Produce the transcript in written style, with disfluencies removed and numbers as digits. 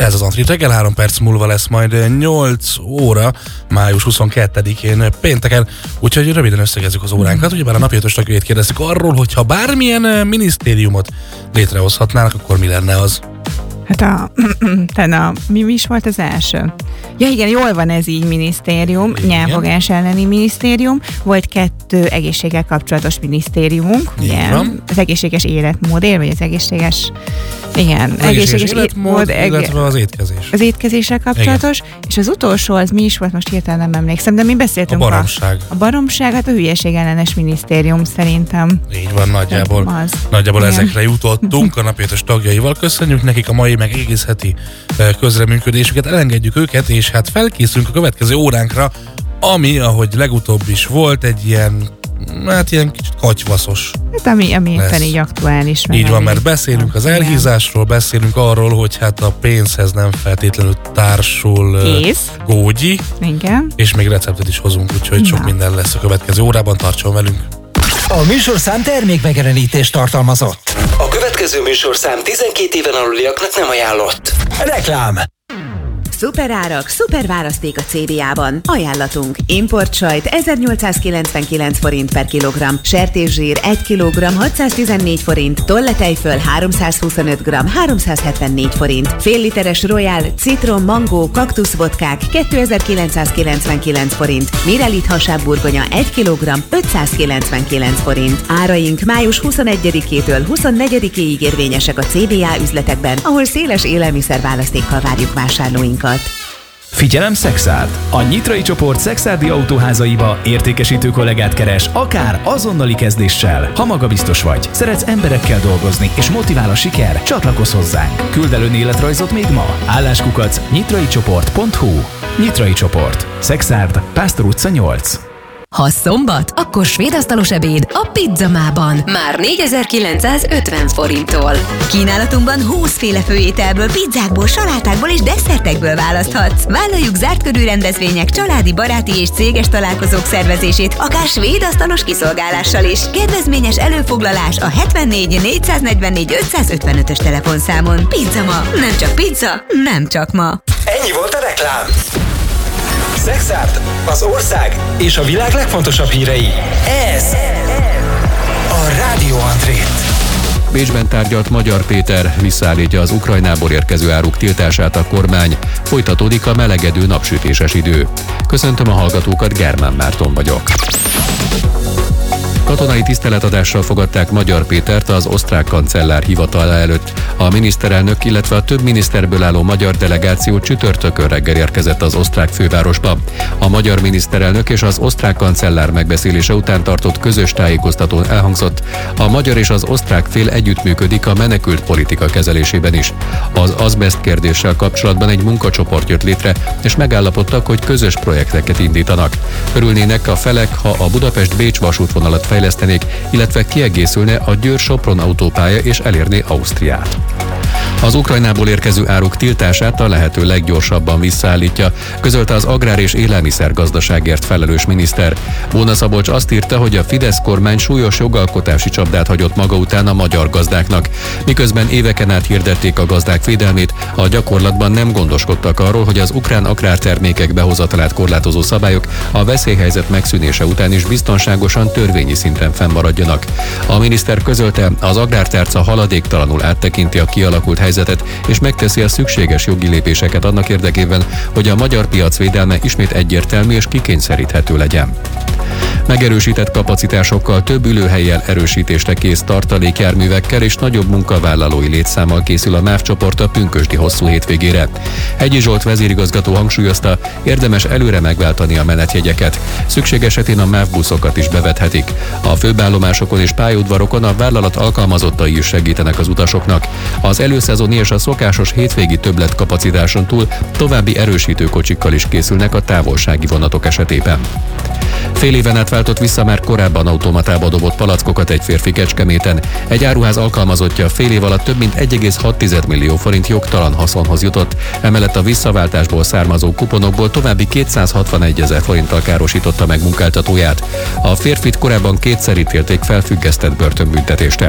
Ez az Antrit reggel, 3 perc múlva lesz majd 8 óra, május 22-én pénteken, úgyhogy röviden összegezzük az óránkat. Ugyebár a napi 5-ös tagjait kérdezik arról, hogy ha bármilyen minisztériumot létrehozhatnának, akkor mi lenne az? Hát mi is volt az első? Ja igen, jól van ez így minisztérium, nyelvogás elleni minisztérium, volt 2 egészséggel kapcsolatos minisztériumunk, igen, az egészséges életmódért, vagy az egészséges, igen, egészséges életmód, illetve az étkezés. Az étkezéssel kapcsolatos, igen. És az utolsó, az mi is volt, most hirtelen nem emlékszem, de mi beszéltünk a baromság. A baromság, hát a hülyeség ellenes minisztérium szerintem. Így van, nagyjából ezekre jutottunk a napi 5-ös tagjaival. Köszönjük nekik a mai meg egész heti közreműködésüket, elengedjük őket, és hát felkészülünk a következő óránkra, ami, ahogy legutóbb is volt, egy ilyen kicsit katyvaszos. Hát ami éppen így aktuális. Így van, mert beszélünk az elhízásról, beszélünk arról, hogy hát a pénzhez nem feltétlenül társul gógyi, igen. És még receptet is hozunk, úgyhogy sok minden lesz a következő órában, tartson velünk! A műsorszám termékmegjelenítést tartalmazott. A következő műsorszám 12 éven aluliaknak nem ajánlott. Reklám! Szuperárak, szuper választék a CBA-ban. Ajánlatunk: importsajt 1899 forint per kilogramm, sertészsír 1 kg 614 forint, tollatejföl 325 g 374 forint, fél literes Royal, citrom, mangó, kaktuszvodkák 2999 forint, Mirelit hasábburgonya 1 kg 599 forint. Áraink május 21-től 24-ig érvényesek a CBA üzletekben, ahol széles élelmiszerválasztékkal várjuk vásárlóinkat. Figyelem Szexárd! A Nyitrai csoport szexárdi autóházaiba értékesítő kollégát keres, akár azonnali kezdéssel. Ha magabiztos vagy, szeretsz emberekkel dolgozni és motivál a siker, csatlakozz hozzánk. Küld el önéletrajzot még ma. Álláskukac nyitraicsoport.hu. Nyitrai csoport. Szexárd, Pásztor utca 8. Ha szombat, akkor svédasztalos ebéd a Pizzamában. Már 4950 forinttól. Kínálatunkban 20 féle főételből, pizzákból, salátákból és desszertekből választhatsz. Vállaljuk zártkörű rendezvények, családi, baráti és céges találkozók szervezését, akár svédasztalos kiszolgálással is. Kedvezményes előfoglalás a 74 444 555-ös telefonszámon. Pizzama, nem csak pizza, nem csak ma. Ennyi volt a reklám. Szexárd, az ország és a világ legfontosabb hírei. Ez a Rádió Andrét. Bécsben tárgyalt Magyar Péter visszaállítja az Ukrajnából érkező áruk tiltását a kormány. Folytatódik a melegedő napsütéses idő. Köszöntöm a hallgatókat, Germán Márton vagyok. Katonai tiszteletadással fogadták Magyar Pétert az osztrák kancellár hivatala előtt. A miniszterelnök, illetve a több miniszterből álló magyar delegáció csütörtökön reggel érkezett az osztrák fővárosba. A magyar miniszterelnök és az osztrák kancellár megbeszélése után tartott közös tájékoztatón elhangzott: a magyar és az osztrák fél együttműködik a menekült politika kezelésében is. Az azbest kérdéssel kapcsolatban egy munkacsoport jött létre, és megállapodtak, hogy közös projekteket indítanak. Örülnének a felek, ha a Budapest-Bécs vasútvonalat fejlesztenék, illetve kiegészülne a Győr-Sopron autópálya és elérné Ausztriát. Az Ukrajnából érkező áruk tiltását a lehető leggyorsabban visszaállítja, közölte az agrár- és élelmiszergazdaságért felelős miniszter. Bóna Szabolcs azt írta, hogy a Fidesz kormány súlyos jogalkotási csapdát hagyott maga után a magyar gazdáknak. Miközben éveken át hirdették a gazdák védelmét, a gyakorlatban nem gondoskodtak arról, hogy az ukrán agrártermékek behozatalát korlátozó szabályok a veszélyhelyzet megszűnése után is biztonságosan törvényi szinten fennmaradjanak. A miniszter közölte, az agrártárca haladéktalanul áttekinti a kialakult helyzetet, és megteszi a szükséges jogi lépéseket annak érdekében, hogy a magyar piac védelme ismét egyértelmű és kikényszeríthető legyen. Megerősített kapacitásokkal, több ülőhellyel erősítésre kész tartalékjárművekkel és nagyobb munkavállalói létszámmal készül a MÁV csoport a pünkösdi hosszú hétvégére. Hegyi Zsolt vezérigazgató hangsúlyozta, érdemes előre megváltani a menetjegyeket. Szükség esetén a MÁV buszokat is bevethetik. A főállomásokon és pályaudvarokon a vállalat alkalmazottai is segítenek az utasoknak. Az előszezoni és a szokásos hétvégi többletkapacitáson túl további erősítő kocsikkal is készülnek a távolsági vonatok esetében. Fél éven át váltott vissza már korábban automatába dobott palackokat egy férfi Kecskeméten. Egy áruház alkalmazottja fél év alatt több mint 1,6 millió forint jogtalan haszonhoz jutott. Emellett a visszaváltásból származó kuponokból további 261 000 forinttal károsította meg munkáltatóját. A férfit korábban kétszer ítélték felfüggesztett börtönbüntetésre.